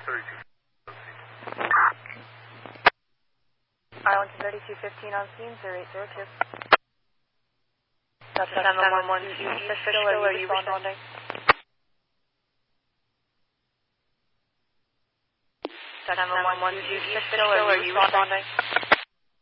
Arlington 3215 on scene, 0802. That's 712 East Fishkill, are you responding? 712 East Fishkill, are you responding?